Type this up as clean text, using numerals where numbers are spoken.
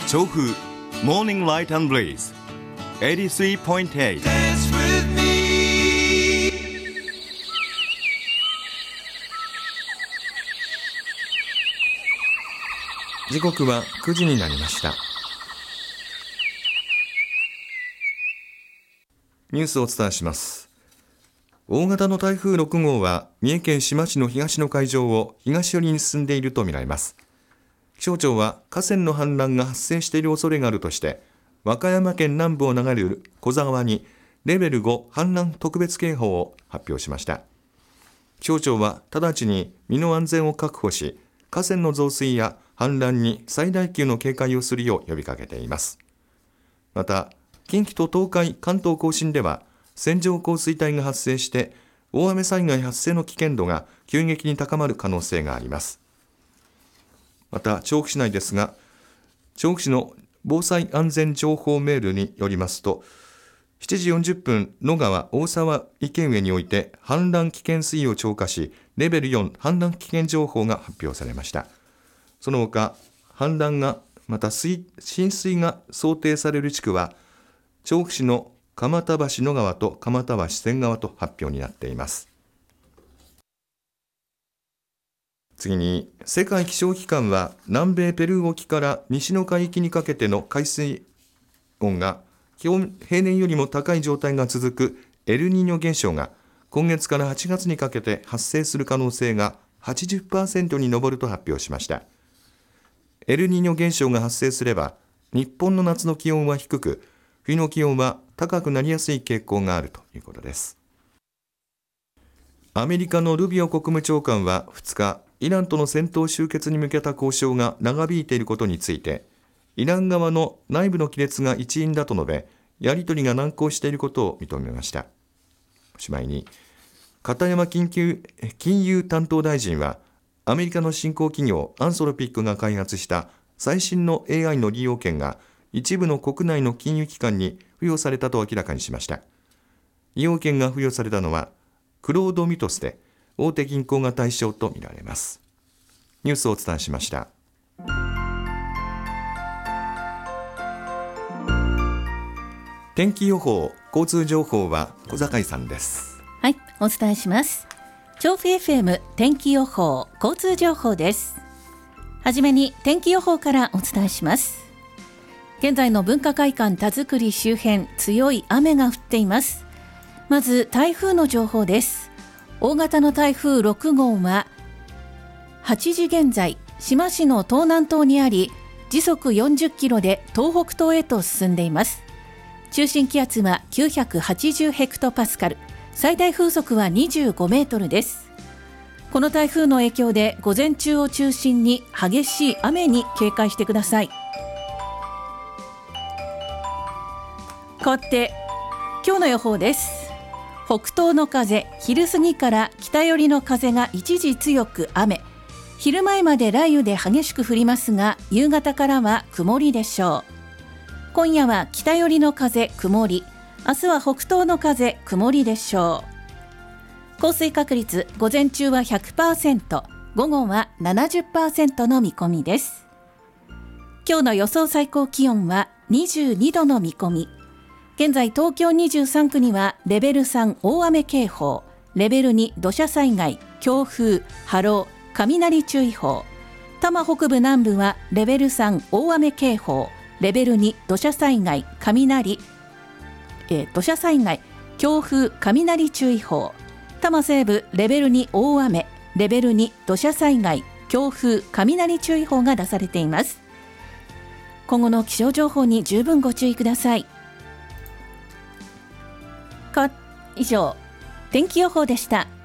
調布モーニングライト&ブレイズ 83.8 時刻は9時になりました。ニュースをお伝えします。大型の台風6号は三重県志摩市の東の海上を東寄りに進んでいるとみられます。気象庁は河川の氾濫が発生している恐れがあるとして和歌山県南部を流れる古座川にレベル5氾濫特別警報を発表しました。気象庁は直ちに身の安全を確保し、河川の増水や氾濫に最大級の警戒をするよう呼びかけています。また近畿と東海、関東甲信では線状降水帯が発生して大雨災害発生の危険度が急激に高まる可能性があります。また調布市内ですが、調布市の防災安全情報メールによりますと、7時40分野川大沢池上において氾濫危険水位を超過し、レベル4氾濫危険情報が発表されました。その他氾濫がまた浸水が想定される地区は調布市の蒲田橋野川と蒲田橋千川と発表になっています。次に、世界気象機関は南米ペルー沖から西の海域にかけての海水温が平年よりも高い状態が続くエルニーニョ現象が今月から8月にかけて発生する可能性が 80% に上ると発表しました。エルニーニョ現象が発生すれば日本の夏の気温は低く、冬の気温は高くなりやすい傾向があるということです。アメリカのルビオ国務長官は2日、イランとの戦闘終結に向けた交渉が長引いていることについて、イラン側の内部の亀裂が一因だと述べ、やり取りが難航していることを認めました。おしまいに、片山金融担当大臣は、アメリカの新興企業アンソロピックが開発した最新の AI の利用権が一部の国内の金融機関に付与されたと明らかにしました。利用権が付与されたのはクロードミトスで、大手銀行が対象とみられます。ニュースをお伝えしました。天気予報、交通情報は小坂井さんです。 はい、お伝えします。調布 FM 天気予報、交通情報です。はじめに天気予報からお伝えします。現在の文化会館田作り周辺、強い雨が降っています。まず台風の情報です。大型の台風6号は8時現在、志摩市の東南東にあり、時速40キロで東北東へと進んでいます。中心気圧は980ヘクトパスカル、最大風速は25メートルです。この台風の影響で午前中を中心に激しい雨に警戒してください。変わって今日の予報です。北東の風、昼過ぎから北寄りの風が一時強く雨、昼前まで雷雨で激しく降りますが、夕方からは曇りでしょう。今夜は北寄りの風曇り、明日は北東の風曇りでしょう。降水確率、午前中は 100%、午後は 70% の見込みです。今日の予想最高気温は22度の見込み。現在東京23区にはレベル3大雨警報、レベル2土砂災害、強風、波浪、雷注意報、多摩北部南部はレベル3大雨警報、レベル2土砂災害、土砂災害、強風、雷注意報、多摩西部レベル2大雨、レベル2土砂災害、強風、雷注意報が出されています。今後の気象情報に十分ご注意ください。以上、天気予報でした。